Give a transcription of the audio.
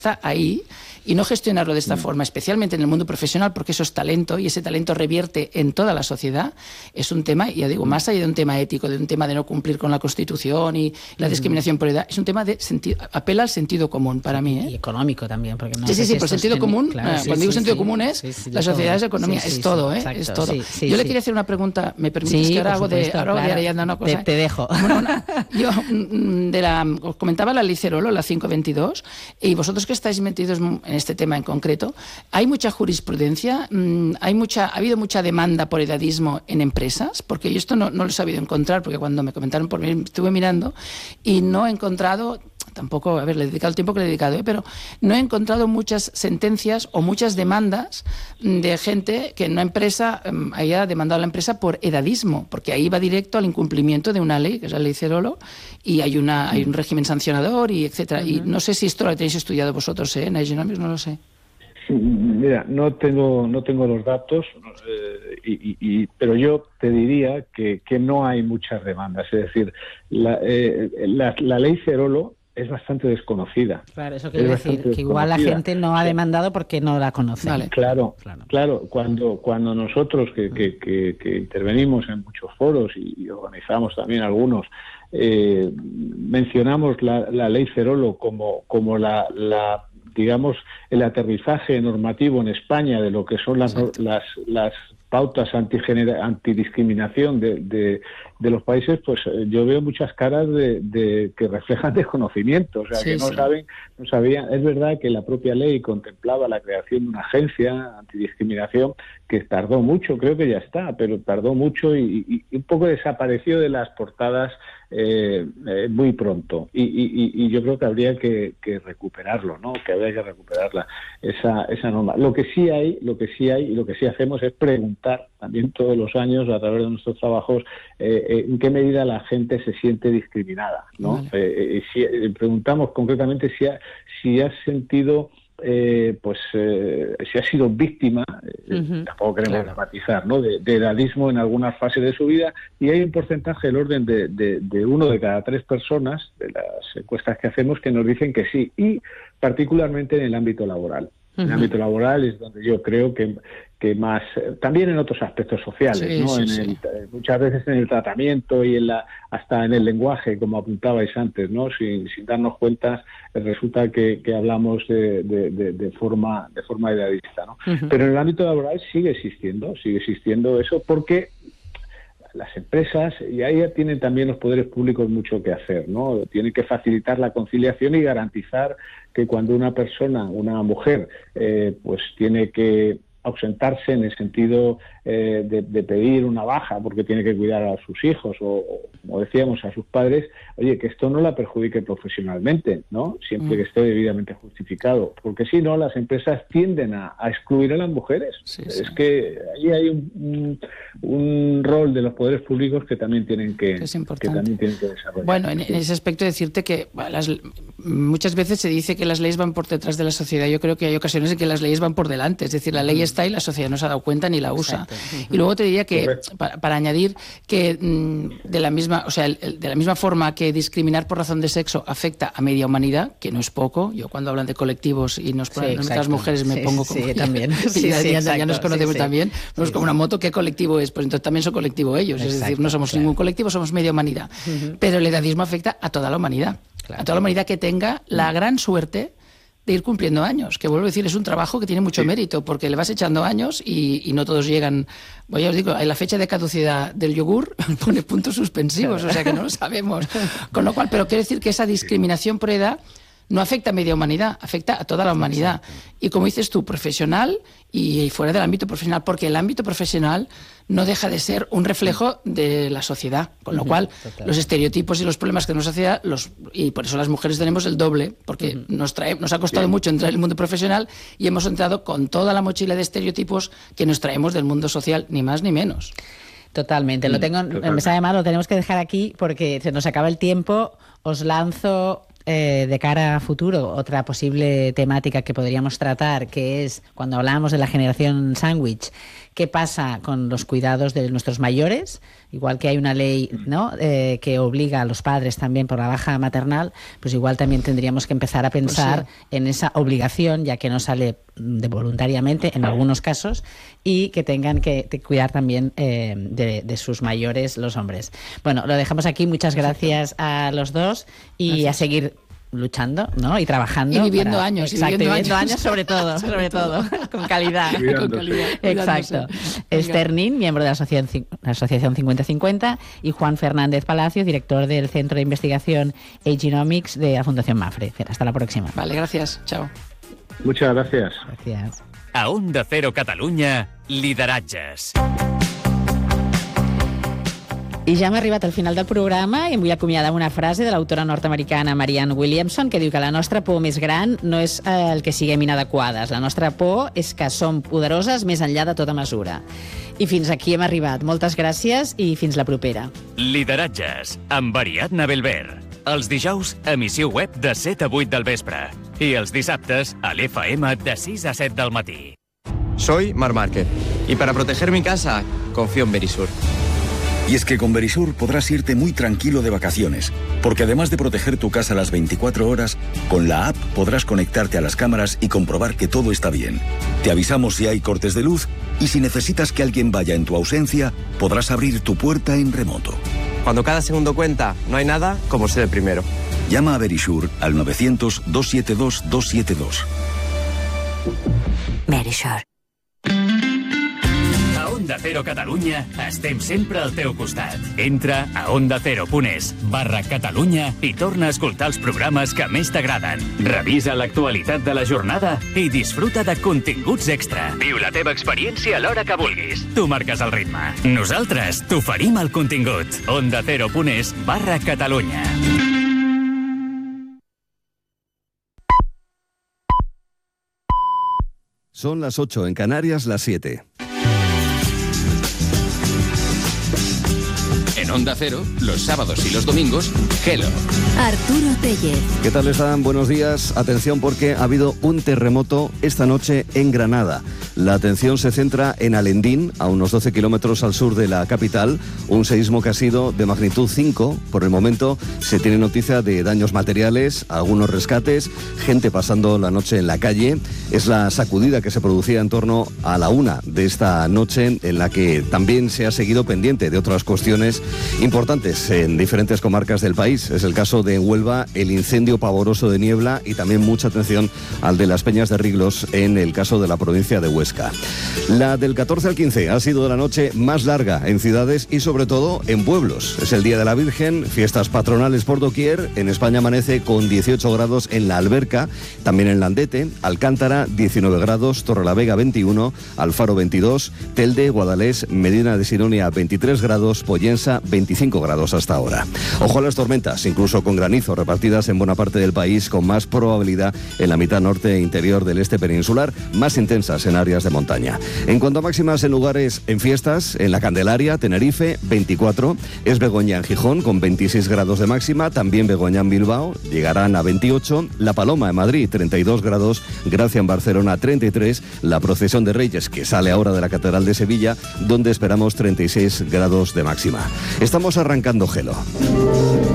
ahí y no gestionarlo de esta forma, especialmente en el mundo profesional, porque eso es talento y ese talento revierte en toda la sociedad, es un tema, ya digo, más allá de un tema ético, de un tema de no cumplir con la Constitución y la discriminación por edad, es un tema de apela al sentido común para mí. Y económico también. Porque no sí, por sentido común, cuando digo sentido común es la sociedad es economía, es todo, es todo. Yo le quería hacer una pregunta, ¿me permites que ahora hago de Ariadna una cosa? Te dejo. Bueno, yo os comentaba la Ley Cerolo, la 522, y vosotros que estáis metidos en este tema en concreto, hay mucha jurisprudencia, ha habido mucha demanda por edadismo en empresas, porque yo esto no lo he sabido encontrar, porque cuando me comentaron por mí estuve mirando y no he encontrado, tampoco, le he dedicado el tiempo que le he dedicado, pero no he encontrado muchas sentencias o muchas demandas de gente que en una empresa haya demandado a la empresa por edadismo, porque ahí va directo al incumplimiento de una ley, que es la Ley Cerolo, y hay un régimen sancionador y etcétera. Y no sé si esto lo tenéis estudiado vosotros, en Igenomics, no lo sé. Mira, no tengo los datos, pero yo te diría que no hay muchas demandas. Es decir, la Ley Cerolo es bastante desconocida. Claro, eso quiere decir que igual la gente no ha demandado porque no la conoce. Vale. Claro. Cuando nosotros que intervenimos en muchos foros y organizamos también algunos, mencionamos la Ley Cerolo como la digamos, el aterrizaje normativo en España de lo que son las pautas antidiscriminación de los países, pues yo veo muchas caras de que reflejan desconocimiento, o sea, que no sabían. Es verdad que la propia ley contemplaba la creación de una agencia antidiscriminación que tardó mucho, creo que ya está, pero tardó mucho y un poco desapareció de las portadas muy pronto y yo creo que habría que recuperarlo, ¿no? Que habría que recuperarla esa norma. Lo que sí hay y lo que sí hacemos es preguntar también todos los años a través de nuestros trabajos en qué medida la gente se siente discriminada, ¿no? Vale. Preguntamos concretamente si has sentido si ha sido víctima, tampoco queremos dramatizar, ¿no? de edadismo en algunas fases de su vida, y hay un porcentaje del orden de 1 de cada 3 personas de las encuestas que hacemos que nos dicen que sí, y particularmente en el ámbito laboral. En el ámbito laboral es donde yo creo que más, también en otros aspectos sociales, ¿no? Muchas veces en el tratamiento y hasta en el lenguaje, como apuntabais antes, ¿no? Sin darnos cuenta, resulta que hablamos de forma edadista, ¿no? Pero en el ámbito laboral sigue existiendo eso, porque las empresas, y ahí tienen también los poderes públicos mucho que hacer, ¿no? Tienen que facilitar la conciliación y garantizar que cuando una persona, una mujer, pues tiene que ausentarse en el sentido de pedir una baja porque tiene que cuidar a sus hijos o, como decíamos, a sus padres, oye, que esto no la perjudique profesionalmente, ¿no? Siempre que esté debidamente justificado, porque si no, las empresas tienden a excluir a las mujeres. Es que ahí hay un rol de los poderes públicos que también tienen que desarrollar. Bueno, en ese aspecto decirte que muchas veces se dice que las leyes van por detrás de la sociedad. Yo creo que hay ocasiones en que las leyes van por delante, es decir, la ley está y la sociedad no se ha dado cuenta ni la usa. Y luego te diría que, para añadir, que de la misma forma que discriminar por razón de sexo afecta a media humanidad, que no es poco. Yo cuando hablan de colectivos y nos ponen nuestras mujeres me pongo como... Sí, también. Ya nos conocemos también. No es como una moto, ¿qué colectivo es? Pues entonces también son colectivo ellos. Es decir, no somos ningún colectivo, somos media humanidad. Pero el edadismo afecta a toda la humanidad. A toda la humanidad que tenga la gran suerte de ir cumpliendo años, que vuelvo a decir, es un trabajo que tiene mucho mérito, porque le vas echando años y no todos llegan. Pues ya os digo, en la fecha de caducidad del yogur pone puntos suspensivos, o sea que no lo sabemos. Con lo cual, pero quiero decir que esa discriminación por edad no afecta a media humanidad, afecta a toda la humanidad. Y como dices tú, profesional y fuera del ámbito profesional, porque el ámbito profesional no deja de ser un reflejo de la sociedad, con lo cual los estereotipos y los problemas que nos sociedad, y por eso las mujeres tenemos el doble, porque nos ha costado mucho entrar en el mundo profesional y hemos entrado con toda la mochila de estereotipos que nos traemos del mundo social, ni más ni menos. Totalmente, me sabe mal, lo tenemos que dejar aquí porque se nos acaba el tiempo. Os lanzo de cara a futuro otra posible temática que podríamos tratar, que es cuando hablamos de la generación sándwich, qué pasa con los cuidados de nuestros mayores, igual que hay una ley, ¿no?, que obliga a los padres también por la baja maternal, pues igual también tendríamos que empezar a pensar en esa obligación, ya que no sale voluntariamente en algunos casos, y que tengan que cuidar también de sus mayores los hombres. Bueno, lo dejamos aquí. Muchas gracias a los dos y a seguir luchando, ¿no?, y trabajando. Y viviendo años. Exacto, viviendo años sobre todo, con calidad. Con calidad. Exacto. Esther Nin, miembro de la Asociación 50-50, y Juan Fernández Palacio, director del Centro de Investigación Agenomics de la Fundación Mafre. Hasta la próxima. Vale, gracias. Chao. Muchas gracias. Gracias. A Onda Cero Catalunya, lideratges. I ja hem arribat al final del programa i em vull acomiadar amb una frase de l'autora nord-americana Marianne Williamson, que diu que la nostra por més gran no és el que siguem inadequades. La nostra por és que som poderoses més enllà de tota mesura. I fins aquí hem arribat. Moltes gràcies i fins la propera. Lideratges, amb Ariadna Belver. Els dijous, emissió web de 7 a 8 del vespre. I els dissabtes, a l'FM de 6 a 7 del matí. Soy Mar Márquez y para proteger mi casa, confío en Verisur. Y es que con Verisur podrás irte muy tranquilo de vacaciones, porque además de proteger tu casa las 24 horas, con la app podrás conectarte a las cámaras y comprobar que todo está bien. Te avisamos si hay cortes de luz y si necesitas que alguien vaya en tu ausencia, podrás abrir tu puerta en remoto. Cuando cada segundo cuenta, no hay nada como ser el primero. Llama a Verisur al 900-272-272. Verisur. A Onda Cero Catalunya estem sempre al teu costat. Entra a ondacero.es/Catalunya i torna a escoltar els programes que més t'agraden. Revisa l'actualitat de la jornada i disfruta de continguts extra. Viu la teva experiència a l'hora que vulguis. Tu marques el ritme. Nosaltres t'oferim el contingut. ondacero.es/Catalunya. Son las 8 en Canarias, las 7. En Onda Cero, los sábados y los domingos, Hello. Arturo Tellez. ¿Qué tal están? Buenos días. Atención porque ha habido un terremoto esta noche en Granada. La atención se centra en Alendín, a unos 12 kilómetros al sur de la capital. Un seísmo que ha sido de magnitud 5. Por el momento se tiene noticia de daños materiales, algunos rescates, gente pasando la noche en la calle. Es la sacudida que se producía en torno a la 1 de esta noche, en la que también se ha seguido pendiente de otras cuestiones importantes en diferentes comarcas del país. Es el caso de Huelva, el incendio pavoroso de Niebla y también mucha atención al de las Peñas de Riglos en el caso de la provincia de Huesca. La del 14 al 15 ha sido la noche más larga en ciudades y sobre todo en pueblos. Es el Día de la Virgen, fiestas patronales por doquier. En España amanece con 18 grados en la Alberca, también en Landete, Alcántara 19 grados, Torrelavega 21, Alfaro 22, Telde, Guadalés, Medina de Sironia 23 grados, Pollensa 25 grados hasta ahora. Ojo a las tormentas, incluso con granizo, repartidas en buena parte del país, con más probabilidad en la mitad norte e interior del este peninsular, más intensas en áreas de montaña. En cuanto a máximas en lugares en fiestas, en la Candelaria, Tenerife, 24, es Begoña en Gijón, con 26 grados de máxima, también Begoña en Bilbao, llegarán a 28, La Paloma en Madrid, 32 grados, Gracia en Barcelona, 33, la Procesión de Reyes, que sale ahora de la Catedral de Sevilla, donde esperamos 36 grados de máxima. Estamos arrancando Gelo.